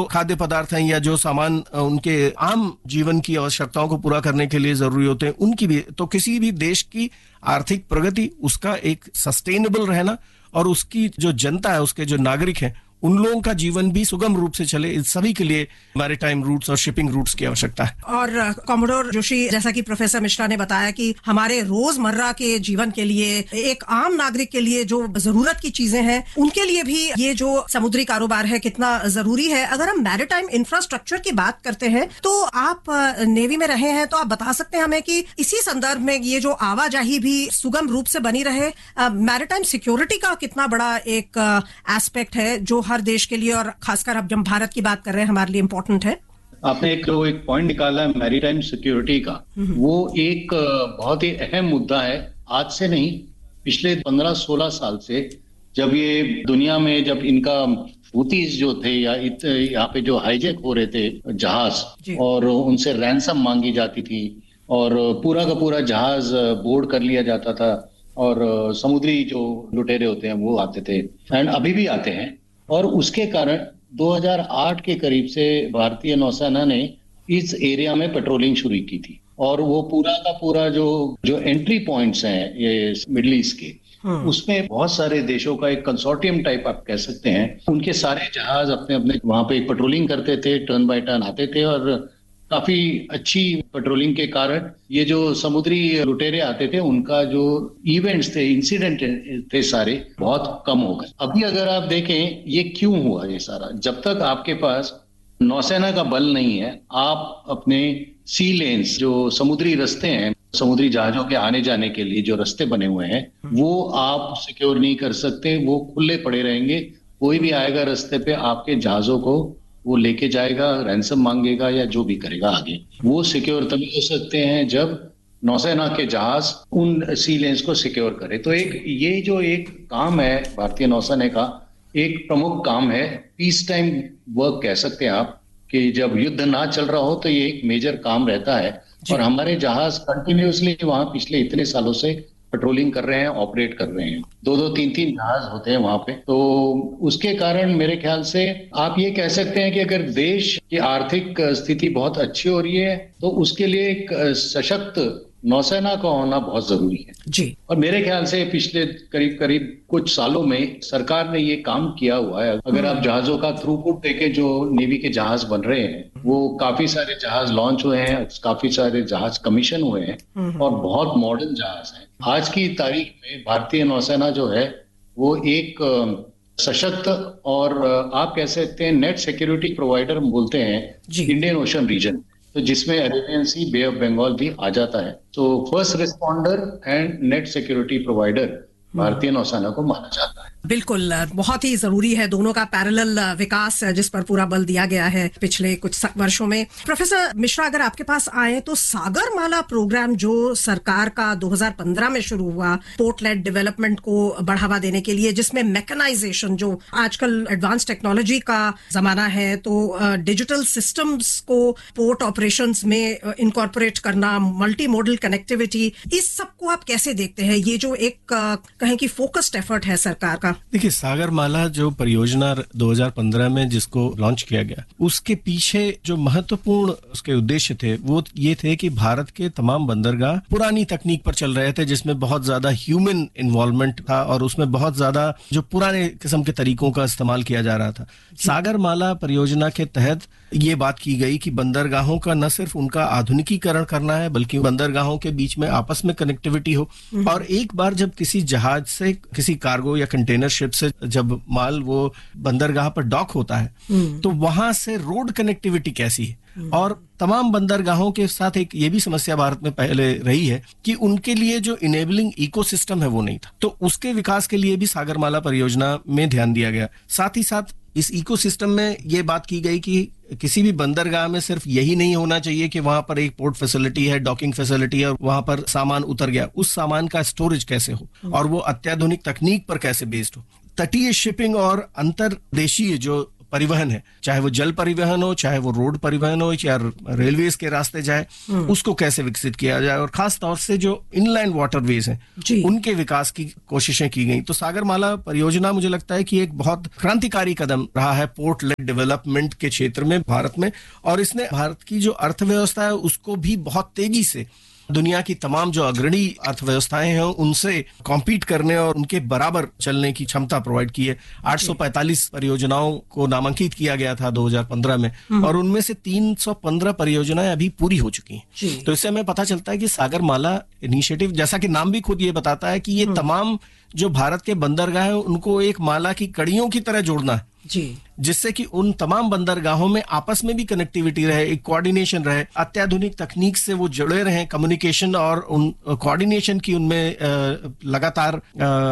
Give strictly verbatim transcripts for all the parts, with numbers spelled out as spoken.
खाद्य पदार्थ हैं या जो सामान उनके आम जीवन की आवश्यकताओं को पूरा करने के लिए जरूरी होते हैं, उनकी भी, तो किसी भी देश की आर्थिक प्रगति, उसका एक सस्टेनेबल रहना और उसकी जो जनता है, उसके जो नागरिक हैं, उन लोगों का जीवन भी सुगम रूप से चले, इन सभी के लिए मैरीटाइम रूट्स और शिपिंग रूट्स की आवश्यकता है। और कॉमोडोर जोशी, जैसा कि प्रोफेसर मिश्रा ने बताया कि हमारे रोजमर्रा के जीवन के लिए, एक आम नागरिक के लिए जो जरूरत की चीजें हैं, उनके लिए भी ये जो समुद्री कारोबार है कितना जरूरी है। अगर हम मैरीटाइम इंफ्रास्ट्रक्चर की बात करते हैं, तो आप नेवी में रहे हैं, तो आप बता सकते हैं हमें कि इसी संदर्भ में ये जो आवाजाही भी सुगम रूप से बनी रहे, मैरीटाइम सिक्योरिटी का कितना बड़ा एक एस्पेक्ट है जो हर देश के लिए, और खासकर अब जब भारत की बात कर रहे हैं, हमारे लिए इम्पोर्टेंट है। आपने एक जो एक पॉइंट निकाला है मैरीटाइम सिक्योरिटी का, वो एक बहुत ही अहम मुद्दा है। आज से नहीं, पिछले पंद्रह सोलह साल से, जब ये दुनिया में, जब इनका हुतीज जो थे या यहाँ पे जो हाईजैक हो रहे थे जहाज और उनसे रैंसम मांगी जाती थी और पूरा का पूरा जहाज बोर्ड कर लिया जाता था और समुद्री जो लुटेरे होते हैं वो आते थे, एंड अभी भी आते हैं। और उसके कारण दो हज़ार आठ के करीब से भारतीय नौसेना ने इस एरिया में पेट्रोलिंग शुरू की थी और वो पूरा का पूरा जो जो एंट्री पॉइंट्स हैं ये मिडिल ईस्ट के, उसमें बहुत सारे देशों का एक कंसोर्टियम टाइप आप कह सकते हैं, उनके सारे जहाज अपने अपने वहां पे पेट्रोलिंग करते थे, टर्न बाय टर्न आते थे और काफी अच्छी पेट्रोलिंग के कारण ये जो समुद्री लुटेरे आते थे, उनका जो इवेंट्स थे, इंसिडेंट थे, सारे बहुत कम हो गए। अभी अगर आप देखें ये क्यों हुआ ये सारा, जब तक आपके पास नौसेना का बल नहीं है, आप अपने सी लेन्स, जो समुद्री रास्ते हैं, समुद्री जहाजों के आने जाने के लिए जो रास्ते बने हुए हैं, वो आप सिक्योर नहीं कर सकते, वो खुले पड़े रहेंगे। कोई भी आएगा रास्ते पे, आपके जहाजों को वो लेके जाएगा, रैंसम मांगेगा या जो भी करेगा आगे। वो सिक्योर तभी हो सकते हैं जब नौसेना के जहाज उन सी लेन्स को सिक्योर करे। तो एक ये जो एक काम है भारतीय नौसेना का, एक प्रमुख काम है, पीस टाइम वर्क कह सकते हैं आप, कि जब युद्ध ना चल रहा हो तो ये एक मेजर काम रहता है। और हमारे जहाज कंटिन्यूअसली वहां पिछले इतने सालों से पेट्रोलिंग कर रहे हैं, ऑपरेट कर रहे हैं, दो दो तीन तीन जहाज होते हैं वहां पे। तो उसके कारण मेरे ख्याल से आप ये कह सकते हैं कि अगर देश की आर्थिक स्थिति बहुत अच्छी हो रही है तो उसके लिए एक सशक्त नौसेना का होना बहुत जरूरी है जी। और मेरे ख्याल से पिछले करीब करीब कुछ सालों में सरकार ने ये काम किया हुआ है। अगर आप जहाजों का थ्रूपुट देखें, जो नेवी के जहाज बन रहे हैं, वो काफी सारे जहाज लॉन्च हुए हैं, काफी सारे जहाज कमीशन हुए हैं और बहुत मॉडर्न जहाज हैं। आज की तारीख में भारतीय नौसेना जो है वो एक सशक्त और आप कह सकते हैं नेट सिक्योरिटी प्रोवाइडर बोलते हैं इंडियन ओशन रीजन, तो जिसमें Arabian C, bay of Bengal भी आ जाता है। तो first responder and net security provider भारतीय नौसेना को माना जाता है। बिल्कुल, बहुत ही जरूरी है दोनों का पैरेलल विकास, जिस पर पूरा बल दिया गया है पिछले कुछ वर्षों में। प्रोफेसर मिश्रा, अगर आपके पास आए तो सागरमाला प्रोग्राम जो सरकार का दो हज़ार पंद्रह में शुरू हुआ, पोर्ट लेड डेवलपमेंट को बढ़ावा देने के लिए, जिसमें मैकेनाइजेशन, जो आजकल एडवांस टेक्नोलॉजी का जमाना है, तो डिजिटल सिस्टम्स को पोर्ट ऑपरेशंस में इनकॉर्पोरेट करना, मल्टी मॉडल कनेक्टिविटी, इस सब को आप कैसे देखते हैं? ये जो एक कहें कि फोकस्ड एफर्ट है सरकार का। देखिए, सागरमाला जो परियोजना दो हज़ार पंद्रह में जिसको लॉन्च किया गया, उसके पीछे जो महत्वपूर्ण उसके उद्देश्य थे वो ये थे कि भारत के तमाम बंदरगाह पुरानी तकनीक पर चल रहे थे, जिसमें बहुत ज्यादा ह्यूमन इन्वॉल्वमेंट था और उसमें बहुत ज्यादा जो पुराने किस्म के तरीकों का इस्तेमाल किया जा रहा था। सागरमाला परियोजना के तहत ये बात की गई कि बंदरगाहों का न सिर्फ उनका आधुनिकीकरण करना है, बल्कि बंदरगाहों के बीच में आपस में कनेक्टिविटी हो। और एक बार जब किसी जहाज से, किसी कार्गो या कंटेनर शिप से जब माल वो बंदरगाह पर डॉक होता है, तो वहां से रोड कनेक्टिविटी कैसी है। और तमाम बंदरगाहों के साथ एक ये भी समस्या भारत में पहले रही है कि उनके लिए जो इनेबलिंग इकोसिस्टम है वो नहीं था, तो उसके विकास के लिए भी सागरमाला परियोजना में ध्यान दिया गया। साथ ही साथ इस इकोसिस्टम में ये बात की गई कि किसी भी बंदरगाह में सिर्फ यही नहीं होना चाहिए कि वहां पर एक पोर्ट फैसिलिटी है, डॉकिंग फैसिलिटी है और वहां पर सामान उतर गया, उस सामान का स्टोरेज कैसे हो और वो अत्याधुनिक तकनीक पर कैसे बेस्ड हो। तटीय शिपिंग और अंतरदेशीय जो परिवहन है, चाहे वो जल परिवहन हो, चाहे वो रोड परिवहन हो, या रेलवेज के रास्ते जाए, उसको कैसे विकसित किया जाए, और खास तौर से जो इनलैंड वाटरवेज हैं उनके विकास की कोशिशें की गई। तो सागरमाला परियोजना मुझे लगता है कि एक बहुत क्रांतिकारी कदम रहा है पोर्ट लेड डेवलपमेंट के क्षेत्र में भारत में, और इसने भारत की जो अर्थव्यवस्था है उसको भी बहुत तेजी से दुनिया की तमाम जो अग्रणी अर्थव्यवस्थाएं हैं उनसे कॉम्पीट करने और उनके बराबर चलने की क्षमता प्रोवाइड की है। आठ सौ पैंतालीस परियोजनाओं को नामांकित किया गया था दो हज़ार पंद्रह में, और उनमें से तीन सौ पंद्रह परियोजनाएं अभी पूरी हो चुकी हैं। तो इससे हमें पता चलता है कि सागरमाला इनिशिएटिव, जैसा कि नाम भी खुद ये बताता है कि ये तमाम जो भारत के बंदरगाह हैं उनको एक माला की कड़ियों की तरह जोड़ना है, जी, जिससे कि उन तमाम बंदरगाहों में आपस में भी कनेक्टिविटी रहे, एक कोऑर्डिनेशन रहे, अत्याधुनिक तकनीक से वो जुड़े रहें, कम्युनिकेशन और उन कोऑर्डिनेशन की उनमें लगातार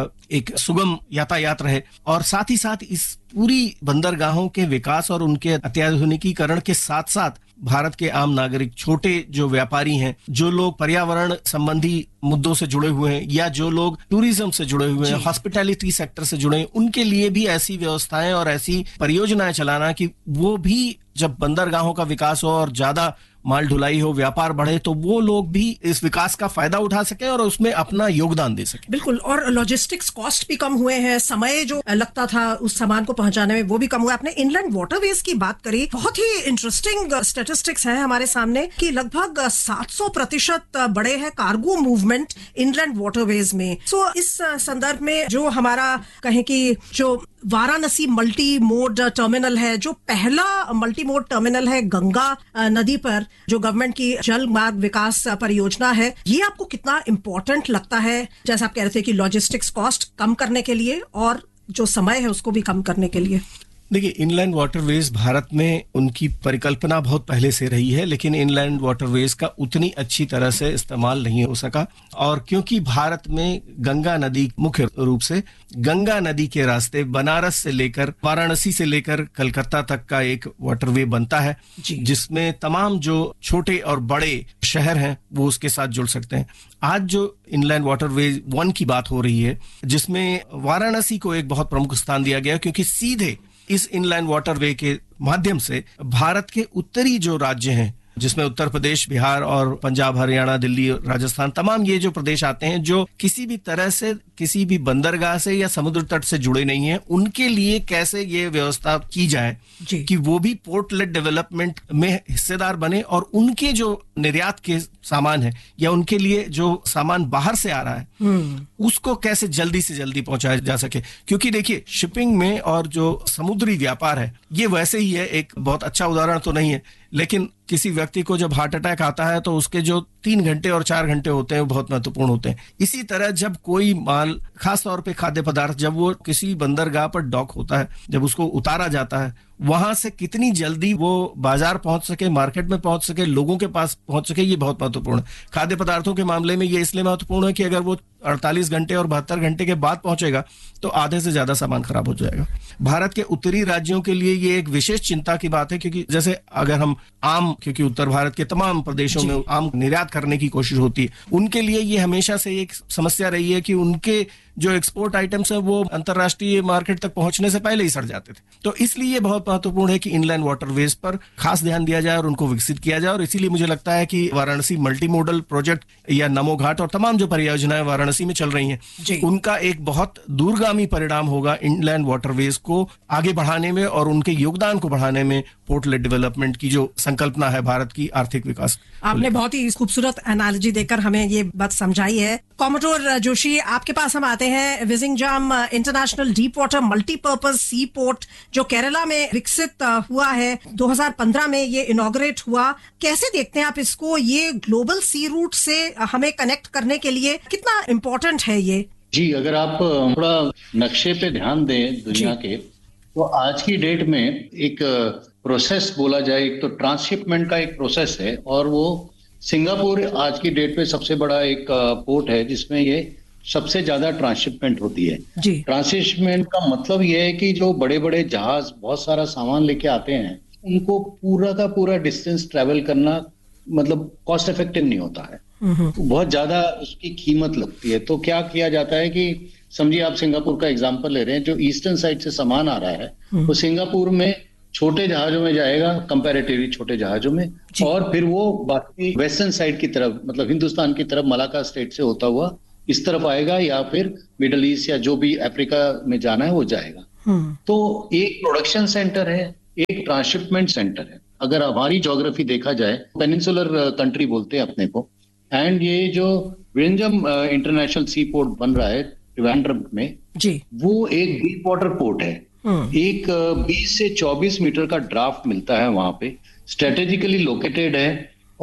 एक सुगम यातायात रहे, और साथ ही साथ इस पूरी बंदरगाहों के विकास और उनके अत्याधुनिकीकरण के साथ साथ भारत के आम नागरिक, छोटे जो व्यापारी हैं, जो लोग पर्यावरण संबंधी मुद्दों से जुड़े हुए हैं या जो लोग टूरिज्म से जुड़े हुए हैं, हॉस्पिटैलिटी सेक्टर से जुड़े हैं, उनके लिए भी ऐसी व्यवस्थाएं और ऐसी परियोजनाएं चलाना कि वो भी जब बंदरगाहों का विकास हो और ज्यादा माल ढुलाई हो, व्यापार बढ़े, तो वो लोग भी इस विकास का फायदा उठा सके और उसमें अपना योगदान दे सके। बिल्कुल, और लॉजिस्टिक्स कॉस्ट भी कम हुए हैं, समय जो लगता था उस सामान को पहुंचाने में वो भी कम हुआ। आपने इनलैंड वाटरवेज की बात करी, बहुत ही इंटरेस्टिंग स्टैटिस्टिक्स है हमारे सामने कि लगभग सात सौ प्रतिशत बढ़े हैं कार्गो मूवमेंट इनलैंड वाटरवेज में। सो so, इस संदर्भ में जो हमारा कहें कि जो वाराणसी मल्टी मोड टर्मिनल है, जो पहला मल्टी मोड टर्मिनल है गंगा नदी पर, जो गवर्नमेंट की जल मार्ग विकास परियोजना है, ये आपको कितना इम्पोर्टेंट लगता है? जैसा आप कह रहे थे कि लॉजिस्टिक्स कॉस्ट कम करने के लिए और जो समय है उसको भी कम करने के लिए। देखिए, इनलैंड वाटरवेज भारत में उनकी परिकल्पना बहुत पहले से रही है, लेकिन इनलैंड वाटरवेज का उतनी अच्छी तरह से इस्तेमाल नहीं हो सका, और क्योंकि भारत में गंगा नदी मुख्य रूप से गंगा नदी के रास्ते बनारस से लेकर वाराणसी से लेकर कलकत्ता तक का एक वाटरवे बनता है, जिसमें तमाम जो छोटे और बड़े शहर हैं वो उसके साथ जुड़ सकते हैं। आज जो इनलैंड वाटरवेज वन की बात हो रही है, जिसमें वाराणसी को एक बहुत प्रमुख स्थान दिया गया, क्योंकि सीधे इस इनलैंड वाटरवे के माध्यम से भारत के उत्तरी जो राज्य हैं, जिसमें उत्तर प्रदेश, बिहार और पंजाब, हरियाणा, दिल्ली, राजस्थान, तमाम ये जो प्रदेश आते हैं जो किसी भी तरह से किसी भी बंदरगाह से या समुद्र तट से जुड़े नहीं हैं, उनके लिए कैसे ये व्यवस्था की जाए कि वो भी पोर्ट लेड डेवलपमेंट में हिस्सेदार बने, और उनके जो निर्यात के सामान है या उनके लिए जो सामान बाहर से आ रहा है उसको कैसे जल्दी से जल्दी पहुंचाया जा सके। क्योंकि देखिए, शिपिंग में और जो समुद्री व्यापार है ये वैसे ही है, एक बहुत अच्छा उदाहरण तो नहीं है, लेकिन किसी व्यक्ति को जब हार्ट अटैक आता है तो उसके जो तीन घंटे और चार घंटे होते हैं वो बहुत महत्वपूर्ण होते हैं। इसी तरह जब कोई माल, खास तौर पे खाद्य पदार्थ, जब वो किसी बंदरगाह पर डॉक होता है, जब उसको उतारा जाता है, वहां से कितनी जल्दी वो बाजार पहुंच सके, मार्केट में पहुंच सके, लोगों के पास पहुंच सके, ये बहुत महत्वपूर्ण है। खाद्य पदार्थों के मामले में ये इसलिए महत्वपूर्ण है कि अगर वो अड़तालीस घंटे और बहत्तर घंटे के बाद पहुंचेगा तो आधे से ज्यादा सामान खराब हो जाएगा। भारत के उत्तरी राज्यों के लिए ये एक विशेष चिंता की बात है, क्योंकि जैसे अगर हम आम, क्योंकि उत्तर भारत के तमाम प्रदेशों में आम निर्यात करने की कोशिश होती है, उनके लिए ये हमेशा से एक समस्या रही है कि उनके जो एक्सपोर्ट आइटम्स है वो अंतरराष्ट्रीय मार्केट तक पहुंचने से पहले ही सड़ जाते थे। तो इसलिए बहुत महत्वपूर्ण है कि इनलैंड वाटरवेज पर खास ध्यान दिया जाए और उनको विकसित किया जाए, और इसीलिए मुझे लगता है कि वाराणसी मल्टी मोडल प्रोजेक्ट या नमो घाट और तमाम जो परियोजनाएं वाराणसी में चल रही हैं, उनका एक बहुत दूरगामी परिणाम होगा इनलैंड वाटरवेज को आगे बढ़ाने में और उनके योगदान को बढ़ाने में। पोर्ट लेड डेवलपमेंट की जो संकल्पना है भारत की आर्थिक विकास, आपने बहुत ही खूबसूरत एनालॉजी देकर हमें ये बात समझाई है। कॉमोडोर जोशी, आपके पास हम आते हैं। विजिंगजाम इंटरनेशनल डीप वाटर मल्टीपर्पज सी पोर्ट जो केरला में विकसित हुआ है, दो हज़ार पंद्रह में ये इनॉग्रेट हुआ, कैसे देखते हैं आप इसको? ये ग्लोबल सी रूट से हमें कनेक्ट करने के लिए कितना इम्पोर्टेंट है ये? जी, अगर आप थोड़ा नक्शे पे ध्यान दें दुनिया के, तो आज की डेट में एक प्रोसेस बोला जाए, एक तो ट्रांसशिपमेंट का एक प्रोसेस है, और वो सिंगापुर आज की डेट पे सबसे बड़ा एक पोर्ट है जिसमें ये सबसे ज्यादा ट्रांसशिपमेंट होती है। ट्रांसशिपमेंट का मतलब ये है कि जो बड़े बड़े जहाज बहुत सारा सामान लेके आते हैं, उनको पूरा का पूरा डिस्टेंस ट्रेवल करना मतलब कॉस्ट इफेक्टिव नहीं होता है, तो बहुत ज्यादा उसकी कीमत लगती है। तो क्या किया जाता है कि समझिए आप सिंगापुर का एग्जांपल ले रहे हैं, जो ईस्टर्न साइड से सामान आ रहा है वो सिंगापुर में छोटे जहाजों में जाएगा, कंपैरेटिवली छोटे जहाजों में, और फिर वो बाकी वेस्टर्न साइड की तरफ, मतलब हिंदुस्तान की तरफ मलाका स्टेट से होता हुआ इस तरफ आएगा, या फिर मिडल ईस्ट या जो भी अफ्रीका में जाना है वो जाएगा। तो एक प्रोडक्शन सेंटर है, एक ट्रांसशिपमेंट सेंटर है। अगर हमारी ज्योग्राफी देखा जाए, पेनिनसुलर कंट्री बोलते हैं अपने को, एंड ये जो विलिंजम इंटरनेशनल सी पोर्ट बन रहा है ट्रिवेंड्रम में जी, वो एक डीप वाटर पोर्ट है। एक बीस से चौबीस मीटर का ड्राफ्ट मिलता है वहां पे, स्ट्रेटेजिकली लोकेटेड है,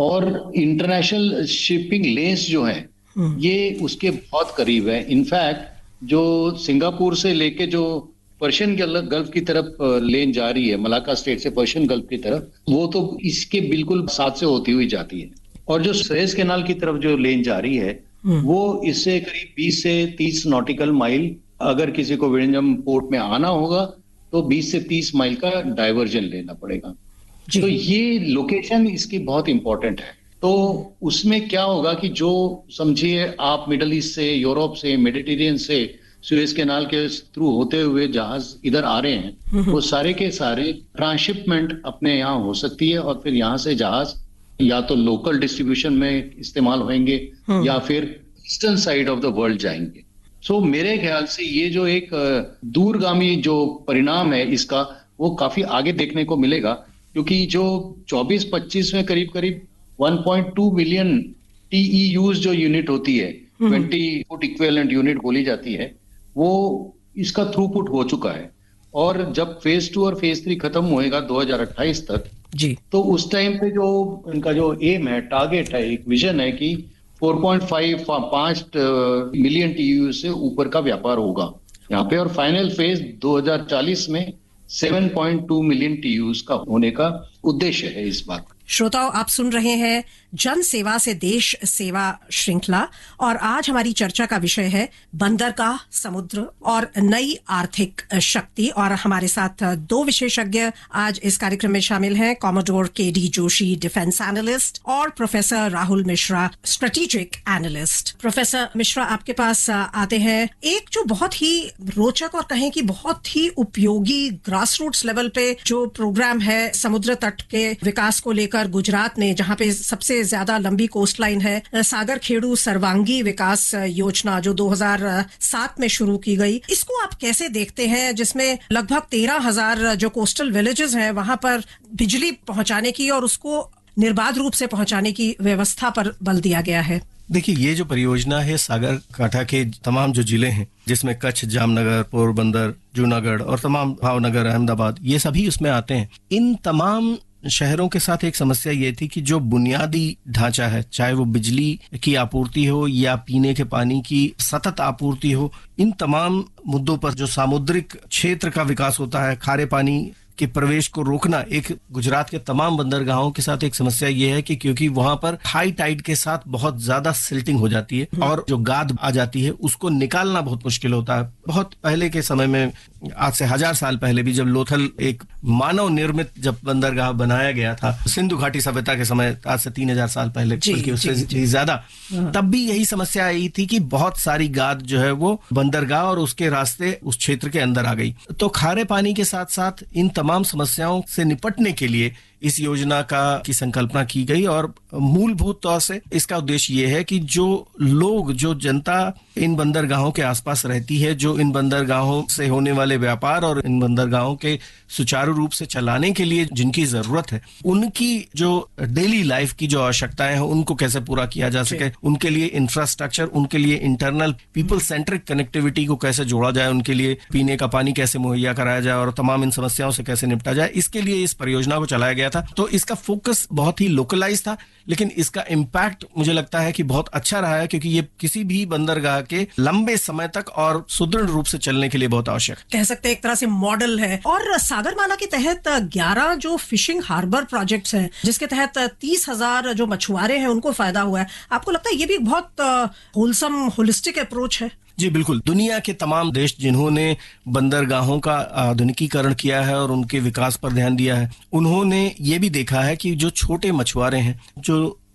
और इंटरनेशनल शिपिंग लेन्स जो है ये उसके बहुत करीब है। इनफैक्ट जो सिंगापुर से लेके जो पर्शियन गल्फ की तरफ लेन जा रही है, मलाका स्टेट से पर्शियन गल्फ की तरफ, वो तो इसके बिल्कुल साथ से होती हुई जाती है। और जो सुएज कैनाल की तरफ जो लेन जा रही है वो इससे करीब बीस से तीस नॉटिकल माइल, अगर किसी को विलिंजम पोर्ट में आना होगा तो बीस से तीस माइल का डाइवर्जन लेना पड़ेगा। तो ये लोकेशन इसकी बहुत इंपॉर्टेंट है। तो उसमें क्या होगा कि जो समझिए आप मिडल ईस्ट से, यूरोप से, मेडिटेरियन से सुएज कैनाल के थ्रू होते हुए जहाज इधर आ रहे हैं, वो सारे के सारे ट्रांसशिपमेंट अपने यहाँ हो सकती है, और फिर यहाँ से जहाज या तो लोकल डिस्ट्रीब्यूशन में इस्तेमाल होंगे या फिर eastern side of the world जाएंगे। सो so, मेरे ख्याल से ये जो एक दूरगामी जो परिणाम है इसका, वो काफी आगे देखने को मिलेगा, क्योंकि जो चौबीस पच्चीस में करीब करीब एक पॉइंट दो मिलियन टीईयूज जो यूनिट होती है, बीस फुट इक्विवेलेंट यूनिट बोली जाती है, वो इसका थ्रूपुट हो चुका है। और जब फेज टू और फेज थ्री खत्म होएगा दो हज़ार अट्ठाईस तक जी, तो उस टाइम पे जो इनका जो एम है, टारगेट है, एक विजन है कि चार पॉइंट पाँच मिलियन टीयू से ऊपर का व्यापार होगा यहाँ पे, और फाइनल फेज दो हज़ार चालीस में सात पॉइंट दो मिलियन टीयूज का होने का उद्देश्य है इस बात। श्रोताओं, आप सुन रहे हैं जन सेवा से देश सेवा श्रृंखला, और आज हमारी चर्चा का विषय है बंदरगाह, समुद्र और नई आर्थिक शक्ति। और हमारे साथ दो विशेषज्ञ आज इस कार्यक्रम में शामिल हैं, कॉमोडोर के डी जोशी, डिफेंस एनालिस्ट, और professor Rahul Mishra, strategic analyst. Professor Mishra, आपके पास आते हैं। एक जो बहुत ही रोचक और कहें कि बहुत ही उपयोगी ग्रासरूट्स लेवल पे जो प्रोग्राम है समुद्र तट के विकास को लेकर गुजरात ने, जहां पे सबसे ज्यादा लंबी कोस्ट लाइन है, सागर खेड़ू सर्वांगी विकास योजना जो दो हज़ार सात में शुरू की गई, इसको आप कैसे देखते हैं, जिसमें लगभग तेरह हजार जो कोस्टल विलेजेस हैं वहां पर बिजली पहुंचाने की और उसको निर्बाध रूप से पहुंचाने की व्यवस्था पर बल दिया गया है? देखिए, ये जो परियोजना है सागर कांठा के तमाम जो जिले हैं, जिसमें कच्छ, जामनगर, पोरबंदर, जूनागढ़ और तमाम भावनगर, अहमदाबाद, ये सभी उसमें आते हैं। इन तमाम शहरों के साथ एक समस्या ये थी कि जो बुनियादी ढांचा है, चाहे वो बिजली की आपूर्ति हो या पीने के पानी की सतत आपूर्ति हो, इन तमाम मुद्दों पर जो सामुद्रिक क्षेत्र का विकास होता है, खारे पानी के प्रवेश को रोकना, एक गुजरात के तमाम बंदरगाहों के साथ एक समस्या ये है कि क्योंकि वहां पर हाई टाइड के साथ बहुत ज्यादा सिल्टिंग हो जाती है और जो गाद आ जाती है उसको निकालना बहुत मुश्किल होता है। बहुत पहले के समय में, आज से हजार साल पहले भी, जब लोथल एक मानव निर्मित जब बंदरगाह बनाया गया था सिंधु घाटी सभ्यता के समय, आज से तीन हजार साल पहले, बल्कि उससे ज्यादा, तब भी यही समस्या आई थी कि बहुत सारी गाद जो है वो बंदरगाह और उसके रास्ते उस क्षेत्र के अंदर आ गई। तो खारे पानी के साथ साथ इन तमाम समस्याओं से निपटने के लिए इस योजना का की संकल्पना की गई, और मूलभूत तौर से इसका उद्देश्य ये है कि जो लोग, जो जनता इन बंदरगाहों के आसपास रहती है, जो इन बंदरगाहों से होने वाले व्यापार और इन बंदरगाहों के सुचारू रूप से चलाने के लिए जिनकी जरूरत है, उनकी जो डेली लाइफ की जो आवश्यकताएं हैं उनको कैसे पूरा किया जा सके, उनके लिए इंफ्रास्ट्रक्चर, उनके लिए इंटरनल पीपल सेंट्रिक कनेक्टिविटी को कैसे जोड़ा जाए, उनके लिए पीने का पानी कैसे मुहैया कराया जाए और तमाम इन समस्याओं से कैसे निपटा जाए, इसके लिए इस परियोजना को चलाया गया था। तो इसका फोकस बहुत ही लोकलाइज था, लेकिन इसका इम्पैक्ट मुझे लगता है कि बहुत अच्छा रहा है, क्योंकि ये किसी भी बंदरगाह के लंबे समय तक और सुदृढ़ रूप से चलने के लिए बहुत आवश्यक, कह सकते हैं एक तरह से मॉडल है। और सागरमाला के तहत ग्यारह जो फिशिंग हार्बर प्रोजेक्ट्स हैं, जिसके तहत तीस हजार जो मछुआरे हैं उनको फायदा हुआ है, आपको लगता है ये भी बहुत होलसम, होलिस्टिक अप्रोच है? जी बिल्कुल। दुनिया के तमाम देश जिन्होंने बंदरगाहों का आधुनिकीकरण किया है और उनके विकास पर ध्यान दिया है, उन्होंने ये भी देखा है कि जो छोटे मछुआरे हैं, जो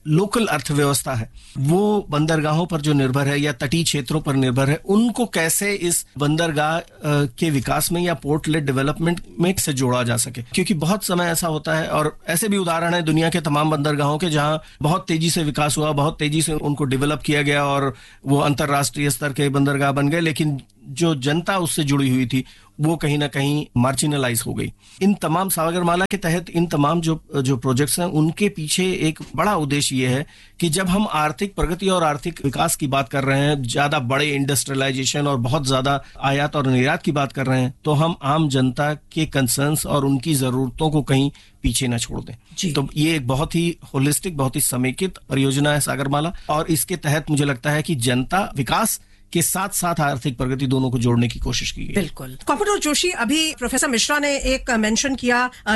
लोकल अर्थव्यवस्था है वो बंदरगाहों पर जो निर्भर है या तटीय क्षेत्रों पर निर्भर है, उनको कैसे इस बंदरगाह के विकास में या पोर्ट लेड डेवलपमेंट में से जोड़ा जा सके। क्योंकि बहुत समय ऐसा होता है और ऐसे भी उदाहरण है दुनिया के तमाम बंदरगाहों के जहां बहुत तेजी से विकास हुआ, बहुत तेजी से उनको डेवलप किया गया और वो अंतरराष्ट्रीय स्तर के बंदरगाह बन गए, लेकिन जो जनता उससे जुड़ी हुई थी वो कहीं ना कहीं मार्जिनलाइज हो गई। इन तमाम सागरमाला के तहत इन तमाम जो जो प्रोजेक्ट्स हैं उनके पीछे एक बड़ा उद्देश्य ये है कि जब हम आर्थिक प्रगति और आर्थिक विकास की बात कर रहे हैं, ज्यादा बड़े इंडस्ट्रियलाइजेशन और बहुत ज्यादा आयात और निर्यात की बात कर रहे हैं, तो हम आम जनता के कंसर्न्स और उनकी जरूरतों को कहीं पीछे न छोड़ दें। तो ये एक बहुत ही होलिस्टिक, बहुत ही समेकित परियोजना है सागरमाला, और इसके तहत मुझे लगता है कि जनता विकास के साथ साथ आर्थिक प्रगति दोनों को जोड़ने की कोशिश की गई। बिल्कुल। कॉमोडोर जोशी, अभी प्रोफेसर मिश्रा ने एक मेंशन किया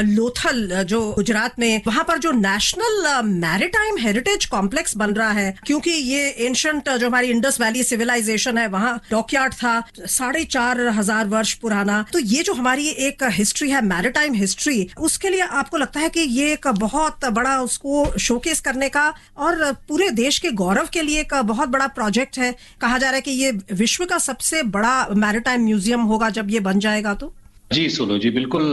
लोथल जो गुजरात में, वहां पर जो नेशनल मैरीटाइम हेरिटेज कॉम्प्लेक्स बन रहा है, क्योंकि ये एंशंट जो हमारी इंडस वैली सिविलाइजेशन है, वहां डॉकयार्ड था साढ़े चार हजार वर्ष पुराना। तो ये जो हमारी एक हिस्ट्री है, मैरीटाइम हिस्ट्री, उसके लिए आपको लगता है कि ये एक बहुत बड़ा उसको शोकेस करने का और पूरे देश के गौरव के लिए एक बहुत बड़ा प्रोजेक्ट है? कहा जा रहा है कि ये विश्व का सबसे बड़ा मैरीटाइम म्यूजियम होगा जब ये बन जाएगा। तो जी सोनू जी, बिल्कुल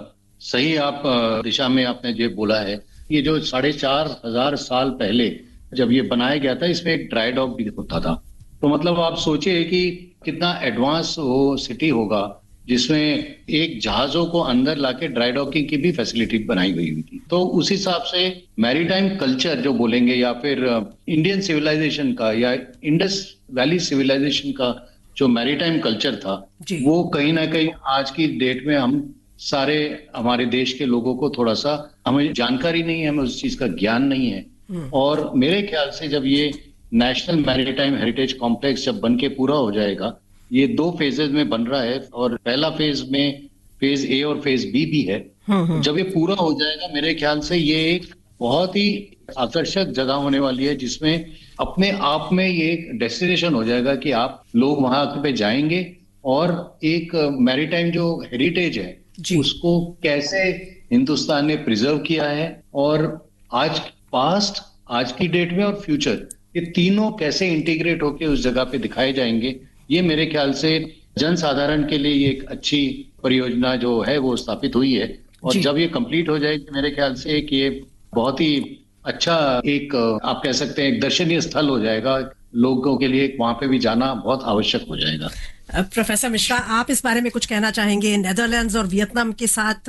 सही आप दिशा में आपने जो बोला है। ये जो साढ़े चार हजार साल पहले जब ये बनाया गया था, इसमें एक ड्राई डॉक भी होता था। तो मतलब आप सोचिए कि कितना एडवांस वो सिटी होगा जिसमें एक जहाजों को अंदर लाके ड्राई डॉकिंग की भी फैसिलिटी बनाई गई हुई थी। तो उस हिसाब से मैरीटाइम कल्चर जो बोलेंगे, या फिर इंडियन सिविलाइजेशन का या इंडस वैली सिविलाइजेशन का जो मैरीटाइम कल्चर था, वो कहीं ना कहीं आज की डेट में हम सारे हमारे देश के लोगों को थोड़ा सा हमें जानकारी नहीं है, हमें उस चीज का ज्ञान नहीं है। और मेरे ख्याल से जब ये नेशनल मैरीटाइम हेरिटेज कॉम्प्लेक्स जब बन के पूरा हो जाएगा, ये दो फेजेस में बन रहा है और पहला फेज में फेज ए और फेज बी भी है। जब ये पूरा हो जाएगा, मेरे ख्याल से ये एक बहुत ही आकर्षक जगह होने वाली है, जिसमें अपने आप में ये एक डेस्टिनेशन हो जाएगा कि आप लोग वहां पे जाएंगे और एक मैरीटाइम जो हेरिटेज है उसको कैसे हिंदुस्तान ने प्रिजर्व किया है, और आज पास्ट, आज की डेट में और फ्यूचर, ये तीनों कैसे इंटीग्रेट होके उस जगह पे दिखाए जाएंगे। ये मेरे ख्याल से जन साधारण के लिए ये एक अच्छी परियोजना जो है वो स्थापित हुई है, और जब ये कंप्लीट हो जाएगी, मेरे ख्याल से एक ये बहुत ही अच्छा एक आप कह सकते हैं एक दर्शनीय स्थल हो जाएगा। लोगों के लिए वहां पे भी जाना बहुत आवश्यक हो जाएगा। प्रोफेसर मिश्रा, आप इस बारे में कुछ कहना चाहेंगे? नेदरलैंड्स और वियतनाम के साथ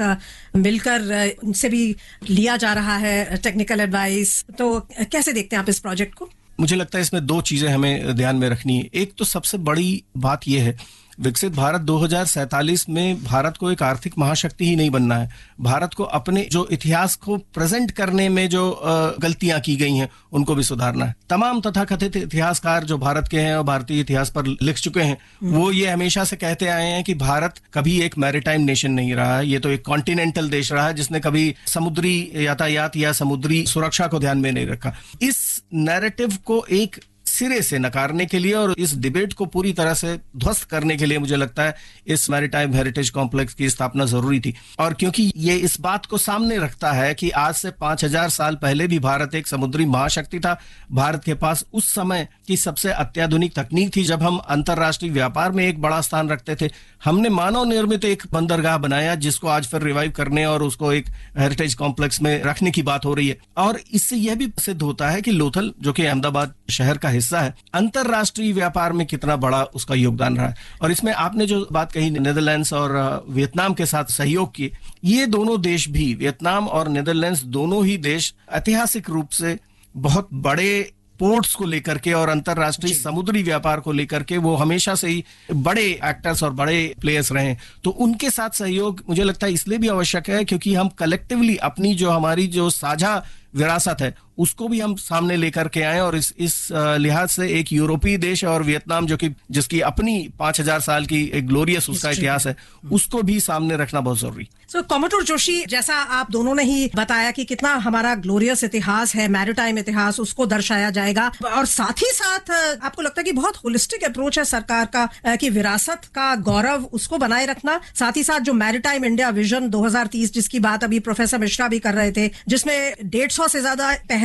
मिलकर उनसे भी लिया जा रहा है टेक्निकल एडवाइस, तो कैसे देखते हैं आप इस प्रोजेक्ट को? मुझे लगता है इसमें दो चीजें हमें ध्यान में रखनी है। एक तो सबसे बड़ी बात यह है, विकसित भारत दो हज़ार सैंतालीस में भारत को एक आर्थिक महाशक्ति ही नहीं बनना है। भारत को अपने जो इतिहास को प्रेजेंट करने में जो गलतियां की गई हैं उनको भी सुधारना है। तमाम तथाकथित इतिहासकार जो भारत के हैं और भारतीय इतिहास पर लिख चुके हैं, वो ये हमेशा से कहते आए हैं कि भारत कभी एक मैरीटाइम नेशन नहीं रहा है, ये तो एक कॉन्टिनेंटल देश रहा है जिसने कभी समुद्री यातायात या समुद्री सुरक्षा को ध्यान में नहीं रखा। इस नैरेटिव को एक सिरे से नकारने के लिए और इस डिबेट को पूरी तरह से ध्वस्त करने के लिए मुझे लगता है इस मैरीटाइम हेरिटेज कॉम्प्लेक्स की स्थापना जरूरी थी। और क्योंकि ये इस बात को सामने रखता है कि आज से पांच हजार साल पहले भी भारत एक समुद्री महाशक्ति था। भारत के पास उस समय की सबसे अत्याधुनिक तकनीक थी। जब हम अंतरराष्ट्रीय व्यापार में एक बड़ा स्थान रखते थे, हमने मानव निर्मित एक बंदरगाह बनाया जिसको आज फिर रिवाइव करने और उसको एक हेरिटेज कॉम्प्लेक्स में रखने की बात हो रही है। और इससे यह भी सिद्ध होता है कि लोथल, जो कि अहमदाबाद शहर का हिस्सा है, अंतरराष्ट्रीय व्यापार में कितना बड़ा उसका योगदान रहा है। और इसमें आपने जो बात कही नेदरलैंड्स और वियतनाम के साथ सहयोग की, ये दोनों देश भी, वियतनाम और नेदरलैंड्स दोनों ही देश ऐतिहासिक रूप से बहुत बड़े पोर्ट्स को लेकर के और अंतरराष्ट्रीय समुद्री व्यापार को लेकर के वो हमेशा से ही बड़े एक्टर्स और बड़े प्लेयर्स रहे। तो उनके साथ सहयोग मुझे लगता है इसलिए भी आवश्यक है क्योंकि हम कलेक्टिवली अपनी जो हमारी जो साझा विरासत है उसको भी हम सामने लेकर के आए। और इस इस लिहाज से एक यूरोपीय देश और वियतनाम, जो कि जिसकी अपनी पांच हजार साल की एक ग्लोरियस उसका इतिहास है, उसको भी सामने रखना बहुत जरूरी। सो कॉमोडोर जोशी, जैसा आप दोनों ने ही बताया कि कितना हमारा ग्लोरियस इतिहास है, मैरीटाइम इतिहास, उसको दर्शाया जाएगा, और साथ ही साथ आपको लगता है कि बहुत होलिस्टिक अप्रोच है सरकार का कि विरासत का गौरव उसको बनाए रखना, साथ ही साथ जो मैरीटाइम इंडिया विजन दो हज़ार तीस जिसकी बात अभी प्रोफेसर मिश्रा भी कर रहे थे, जिसमें डेढ़ सौ से ज्यादा पहले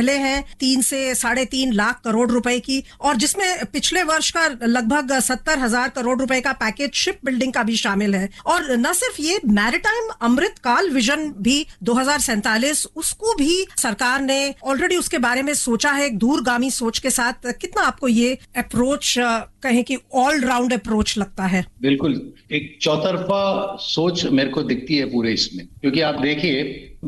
पहले हैं तीन से साढ़े तीन लाख करोड़ रुपए की, और जिसमें पिछले वर्ष का लगभग सत्तर हजार करोड़ रुपए का पैकेज शिप बिल्डिंग का भी शामिल है। और न सिर्फ ये, मैरिटाइम अमृत काल विजन भी दो हजार सैंतालीस, उसको भी सरकार ने ऑलरेडी उसके बारे में सोचा है एक दूरगामी सोच के साथ। कितना आपको ये अप्रोच कहें कि ऑल राउंड अप्रोच लगता है? बिल्कुल, एक चौतरफा सोच मेरे को दिखती है पूरे इसमें, क्योंकि आप देखिए